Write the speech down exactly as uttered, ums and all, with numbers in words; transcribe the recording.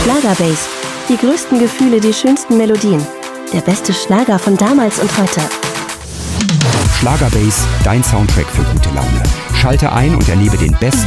Schlagerbase. Die größten Gefühle, die schönsten Melodien. Der beste Schlager von damals und heute. Schlagerbase, dein Soundtrack für gute Laune. Schalte ein und erlebe den besten